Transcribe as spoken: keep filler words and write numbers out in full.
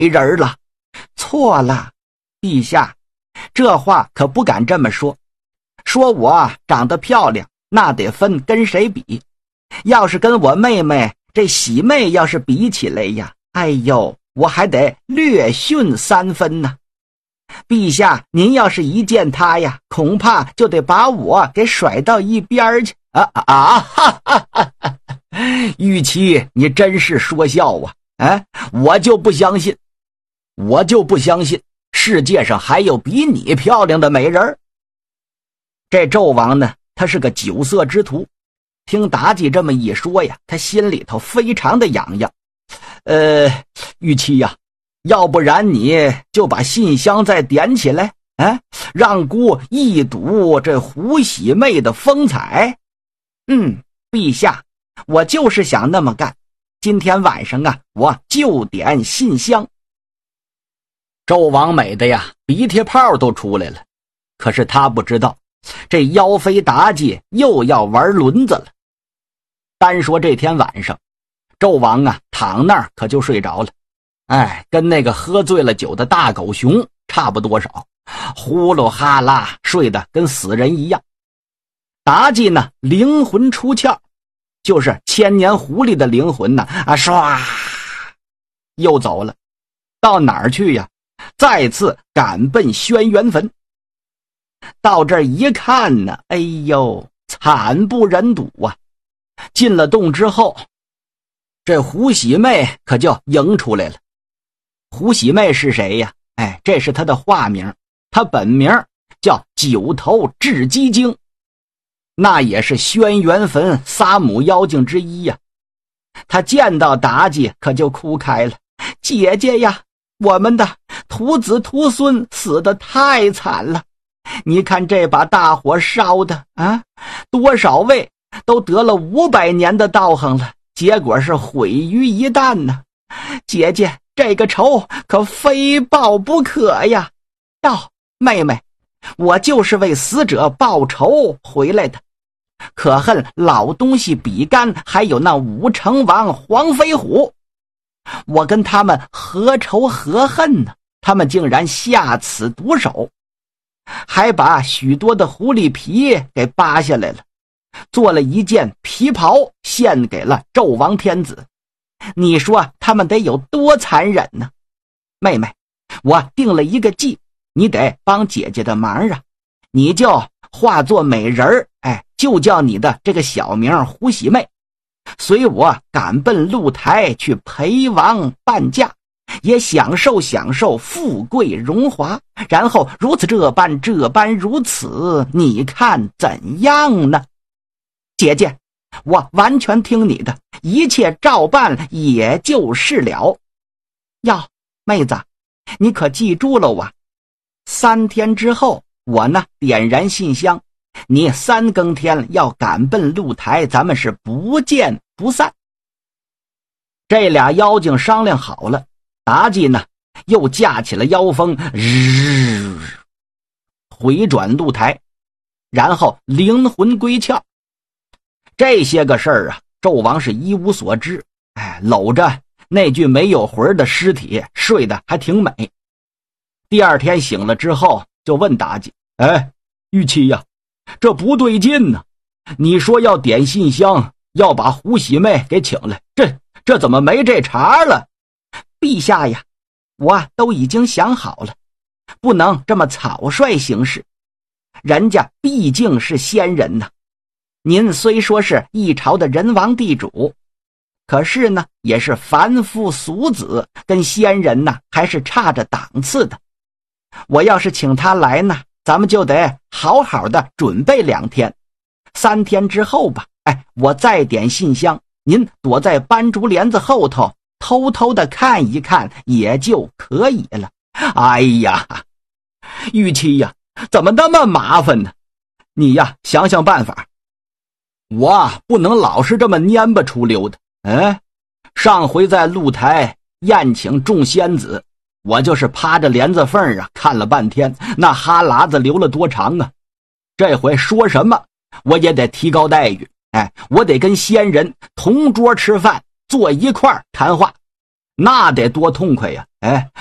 人了。错了，陛下，这话可不敢这么说。说我长得漂亮，那得分跟谁比。要是跟我妹妹这喜妹要是比起来呀，哎呦，我还得略逊三分呢。陛下，您要是一见她呀，恐怕就得把我给甩到一边去啊啊！哈哈哈哈！玉琪，你真是说笑啊！哎，我就不相信，我就不相信世界上还有比你漂亮的美人。这纣王呢，他是个酒色之徒，听妲己这么一说呀，他心里头非常的痒痒。呃，玉琪呀，要不然你就把信箱再点起来，啊，让姑一睹这胡喜妹的风采。嗯，陛下，我就是想那么干。今天晚上啊，我就点信箱。纣王美的呀，鼻涕泡都出来了。可是他不知道，这妖妃妲己又要玩轮子了。单说这天晚上，纣王啊躺那儿可就睡着了。哎，跟那个喝醉了酒的大狗熊差不多少，呼噜哈啦睡得跟死人一样。妲己呢，灵魂出窍，就是千年狐狸的灵魂呢，啊，唰，又走了。到哪儿去呀？再次赶奔轩辕坟。到这儿一看呢，哎呦，惨不忍睹啊！进了洞之后，这胡喜妹可就迎出来了。胡喜妹是谁呀？哎，这是她的化名，她本名叫九头雉鸡精，那也是轩辕坟仨母妖精之一呀。她见到妲己可就哭开了：“姐姐呀，我们的徒子徒孙死得太惨了，你看这把大火烧的啊，多少位都得了五百年的道行了，结果是毁于一旦呢。姐姐，这个仇可非报不可呀！哟，妹妹，我就是为死者报仇回来的。可恨老东西比干还有那武成王黄飞虎，我跟他们何仇何恨呢？他们竟然下此毒手，还把许多的狐狸皮给扒下来了，做了一件皮袍献给了纣王天子。你说他们得有多残忍呢？妹妹，我定了一个计，你得帮姐姐的忙啊！你就化作美人儿，哎，就叫你的这个小名胡喜妹，随我赶奔露台去陪王伴驾，也享受享受富贵荣华，然后如此这般这般如此，你看怎样呢？姐姐，我完全听你的，一切照办也就是了。哟，妹子，你可记住了啊！三天之后，我呢点燃信箱，你三更天要赶奔露台，咱们是不见不散。这俩妖精商量好了，妲己呢又驾起了妖风，日回转露台，然后灵魂归窍。这些个事儿啊，纣王是一无所知，哎，搂着那具没有魂的尸体睡得还挺美。第二天醒了之后，就问妲己：“哎，玉妻呀，这不对劲呢！你说要点信箱，要把胡喜妹给请来，这这怎么没这茬了？”陛下呀，我都已经想好了，不能这么草率行事。人家毕竟是仙人呐，您虽说是一朝的人王地主，可是呢，也是凡夫俗子，跟仙人呢还是差着档次的。我要是请他来呢，咱们就得好好的准备两天，三天之后吧，哎，我再点信箱，您躲在斑竹帘子后头，偷偷的看一看也就可以了。哎呀，玉妻呀，怎么那么麻烦呢？你呀，想想办法。我不能老是这么蔫巴出溜的。嗯，上回在露台宴请众仙子，我就是趴着帘子缝啊看了半天，那哈喇子流了多长啊！这回说什么我也得提高待遇，哎，我得跟仙人同桌吃饭，坐一块儿谈话。 那得多痛快呀！哎，